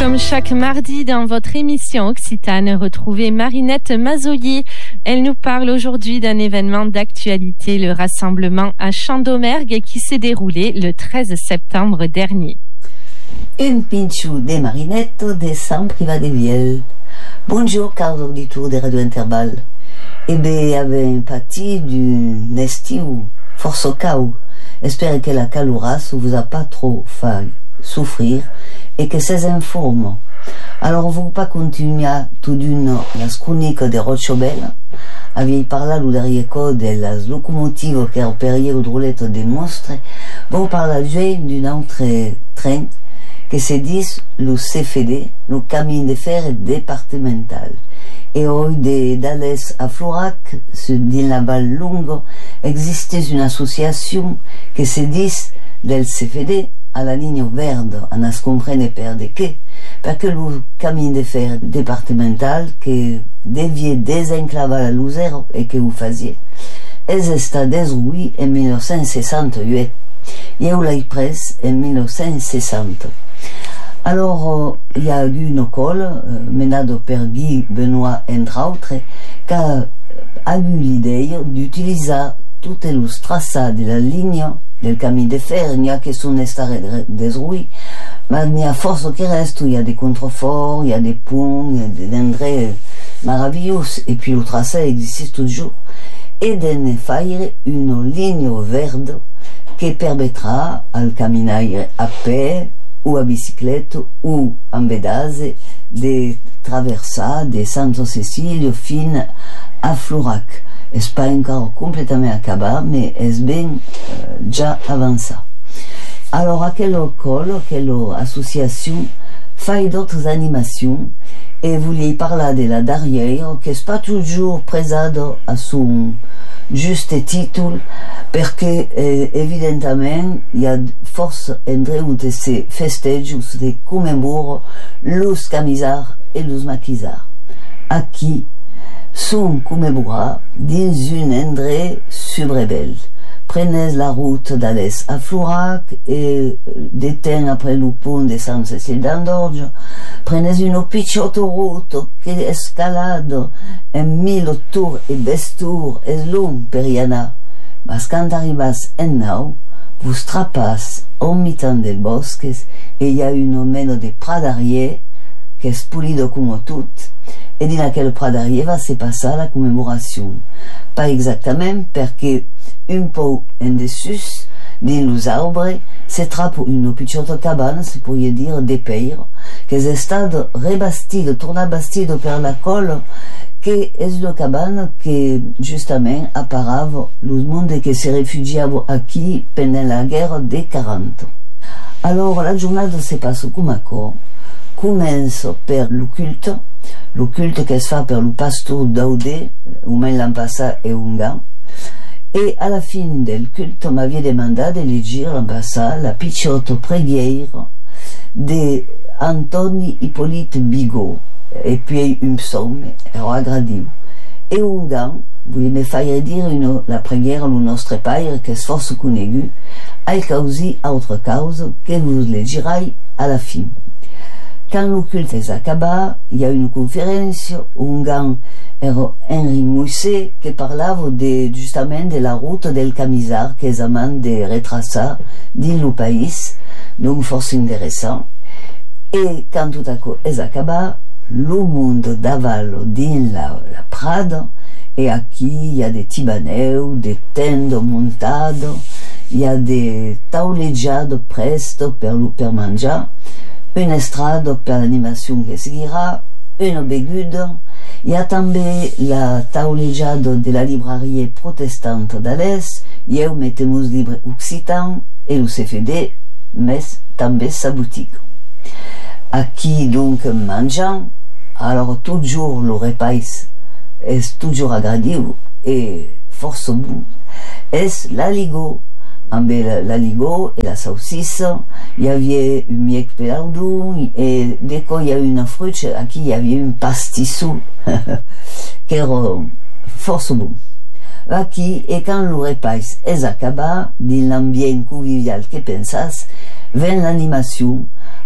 Comme chaque mardi dans votre émission Occitane, retrouvez Marinette Mazoyer. Elle nous parle aujourd'hui d'un événement d'actualité, le rassemblement à Champ-d'Aumergue qui s'est déroulé le 13 septembre dernier. Un pinchou de Marinette de Sant Privat de Viel. Bonjour, caro auditeurs de Radio Interval. Avez pâti d'un estiu force cau. Espère que la calourasse vous a pas trop fait souffrir et que c'est informe. Alors, vous pas continuer tout d'une la chronique de Rochobel, aviez parlé le dernier code de las locomotives qui opéraient aux roulettes des monstres, vous parlez d'une autre train que se dit le CFD, le Chemin de fer départemental. Et d'Alès à Florac, dans la Val Longue, existe une association qui se dit del CFD à la ligne verte, on ne comprenne pas de quoi, parce que le Chemin de fer départemental qui devait désenclaver la Lozère et que vous faisiez, est resté détruit en 1968. Il y a eu la presse en 1960. Alors, il y a eu une école, menée par Guy Benoît, entre autres, qui a eu l'idée d'utiliser toutes les traçades de la ligne del Chemin de fer. Il n'y a que son état détruit, mais il y a force qui reste, il y a des contreforts, il y a des ponts, il y a des endroits merveilleux, et puis le tracé existe toujours. Et de faire une ligne verte qui permettra al caminare a pied ou à bicyclette ou en bédase de traverser de Santa Cecilia fin à Florac. C'est pas encore complètement acabé, mais c'est bien déjà avancé. Alors, à quelle école, quelle association fait d'autres animations et vous lui parlez de la derrière, qui n'est pas toujours présente à son juste titre, parce que, évidemment, il y a force endroits où se festège, où se commémore les camisards et les maquisards. Qui sont commémorés dans une endroit subrebelle. Prenez la route d'Alès à Florac et détenez après le pont de Sainte-Cécile d'Andorge. Prenez une petite route qui escalade en 1000 tours et bestours et long per y anar. Mais quand arrivez en nau, vous trapassez au milieu des bosques et il y a une mène de pradarier qui est polido comme tout. Et dans laquelle pradarier va se passer la commémoration. Pas exactement, parce que un peu en dessus, dans les arbres, se trappe une petite cabane, se pourrait dire des pères, qui est stade rebastide, tourna bastide per la colle, qui est une cabane qui, justement, apparave le monde qui se réfugiait aquí pendant la guerre des 40. Alors, la journée se passe comme à quoi? Commence par le culte qui se fait par le pasteur Daudé, ou même l'an passé et Unga. Et à la fin du culte, on m'avait demandé de lire l'an passé la petite prière d'Antoni Hippolyte Bigot, et puis un psaume, Roi Gradiu. Et Unga voulait me faire dire la prière le nostre Père, qui est force connue, à cause autre cause, que vous le direz à la fin. Quand le culte est acabé, il y a une conférence où Henri Mousset qui parlait justement de la route del camisard qui est amant de retracer dans le pays, donc force intéressant. Et quand tout à coup est acabé, le monde d'aval dans la prade, et aquí il y a des tibaneux, des tendes montades, il y a des taulejades presto per manger, une estrade per l'animation qui seguira, une begude. Il y a també la taulejade de la librairie protestante d'Alès, eu mettemos libre occitan et le CFD, mais també sa boutique. Aquí donc mangeant, alors toujours le repas est toujours agréable et force bon. Est l'aligot, amb l'aligot et la saucisse, il y avait un miec pelardou et dès qu'il y a une fruite, aquí il y avait un pastisseau qui era force bon. Aquí, et quand le repas est acabé, dans l'ambiance convivial que pensas, vient l'animation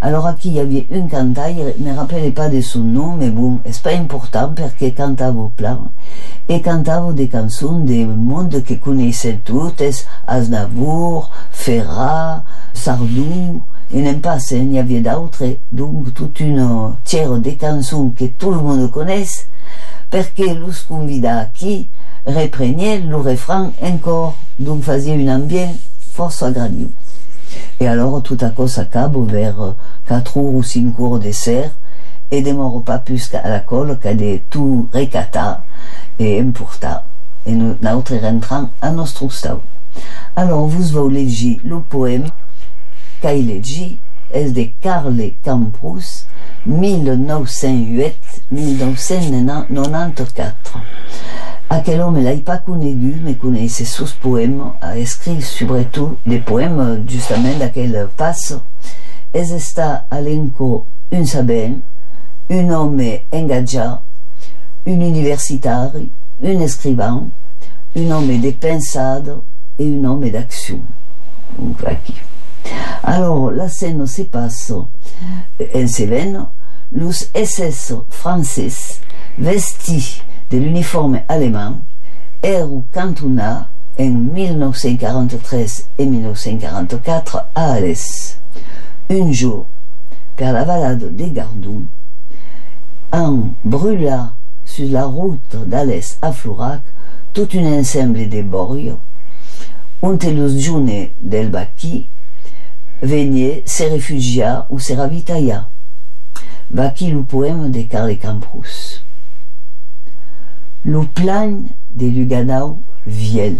Alors aquí il y avait un cantaire, je ne me rappelle pas de son nom, mais bon, c'est pas important parce que cantava plein. Et cantava des chansons du monde que connaissaient toutes, Aznavour, Ferrat, Sardou, et n'en passe, il y avait d'autres, donc toute une tiers de chansons que tout le monde connaît, parce que les convidats qui reprenaient le refrain encore, donc faisaient une ambiance fort agréable. Et alors, tout à coup, ça acaba vers 4 ou 5 heures de serre, et demore pas plus qu'à la colle, qu'à de tout recata et importa. Et nous rentrons à notre stau. Alors, vous allez lire le poème qu'il legi, est de Karl Camprus, 1908-1994. Aquel homme l'ai pas connu, mais connaissait sus poèmes, a écrit surtout des poèmes justement d'aquel passe. Es está alenco un saber, un homme engagé, un universitaire, un écrivain, un homme de pensade et un homme d'action. Donc, alors, la scène se passe en Cévennes, les SS français vestis de l'uniforme allemand erano cantonnats en 1943 et 1944 à Alès. Un jour, per la balade des Gardons, en brûla sur la route d'Alès à Florac toute une ensemble de bords, ont les jeunes del Baqui venaient se réfugier ou se ravitailler. Baqui le poème de Karl Camprus. Le plan de Luganau viel.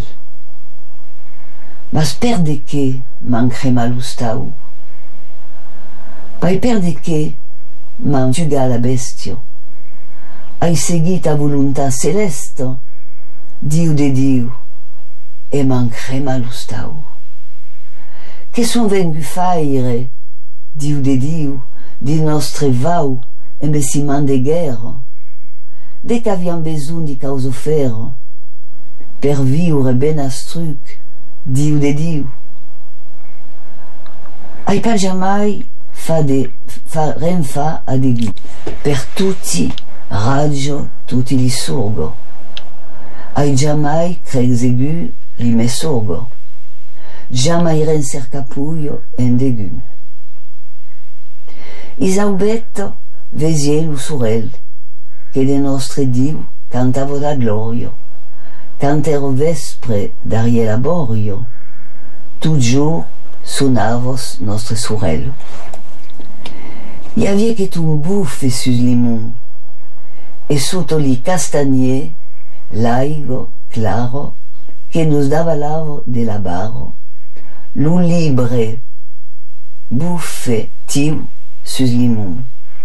Mas per de què m'encrema l'ustau? Pai per de què m'entuga la bestia? Hai seguit a voluntat celeste, Diu de Diu, e m'encrema l'ustau. Che son vengu faire, Diu de Diu, di nostre vau, embeciment de guerra? Dès qu'aviam besoin di causa ferro, per viure ben astruc, Diu de Diu. Hai pas jamais renfa a degù, per tutti raggio, tutti li sorgo. Hai jamais crezegu li me sorgo. Jamais renser capuio en degù. Isaubetto vesie lo sorel, che de nostre Diu cantavo da glorio, cantero vespre d'arie laborio, toujours sonavos nostre sorel. I avie che tu un buffe sus limon, e sotto li castagnier, laigo, claro, che nos dava lavo de la barro, l'un libre, buffe tiu sus limon.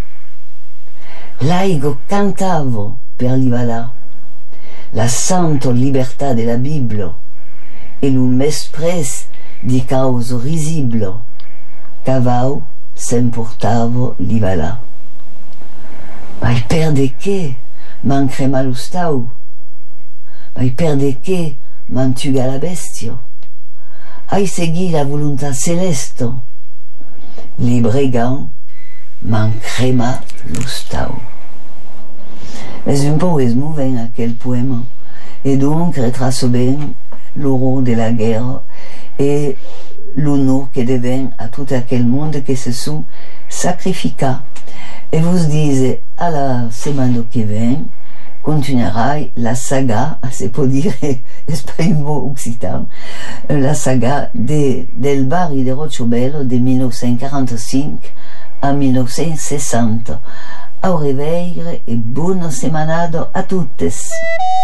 Laigo cantavo per l'ivala, la santa libertà della Bibbia, e l'un m'espres di causa risibile, cavau s'emportavo l'ivala. Ma il per de che m'encrema lo stau? Ma il per de che m'entuga la bestia? Hai segui la volontà celeste? Li brigand m'encrema lo stau. Es un poème ven aquel poème, et donc retrace bien l'horreur de la guerre et l'honneur que devient à tout aquel monde qui se sont sacrifiés. Et vous dites, à la semaine qui vient, continuera la saga, c'est pour dire, c'est pas un mot occitan, la saga del barri de Roccobello de 1945 à 1960. Au reveille et buona semanado a tuttes.